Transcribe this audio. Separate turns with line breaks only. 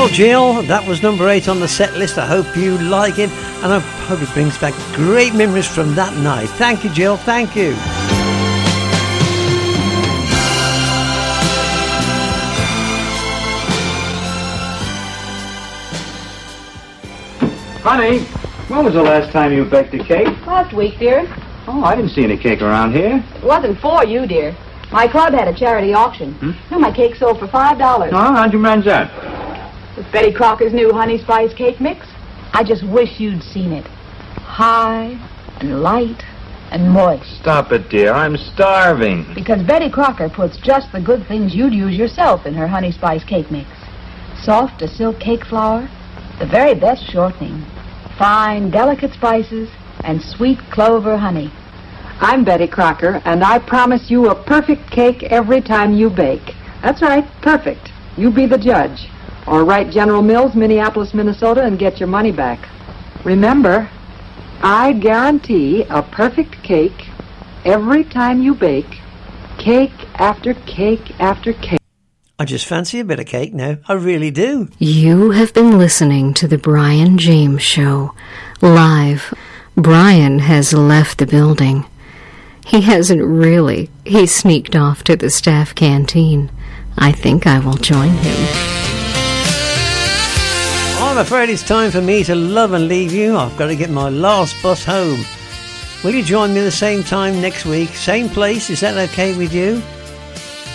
Well, Jill, that was number 8 on the set list. I hope you like it, and I hope it brings back great memories from that night. Thank you, Jill. Thank you.
Honey, when was the last time you baked a cake?
Last week, dear.
Oh, I didn't see any cake around here.
It wasn't for you, dear. My club had a charity auction. No, my cake sold for $5.
Oh, how'd you manage that?
With Betty Crocker's new honey spice cake mix. I just wish you'd seen it. High and light and moist.
Stop it, dear. I'm starving.
Because Betty Crocker puts just the good things you'd use yourself in her honey spice cake mix. Soft as silk cake flour, the very best shortening, fine, delicate spices, and sweet clover honey.
I'm Betty Crocker, and I promise you a perfect cake every time you bake. That's right, perfect. You be the judge. Or write General Mills, Minneapolis, Minnesota, and get your money back. Remember, I guarantee a perfect cake every time you bake, cake after cake after cake.
I just fancy a bit of cake now. I really do.
You have been listening to The Brian James Show, live. Brian has left the building. He hasn't really. He sneaked off to the staff canteen. I think I will join him.
I'm afraid it's time for me to love and leave you. I've got to get my last bus home. Will you join me the same time next week? Same place? Is that okay with you?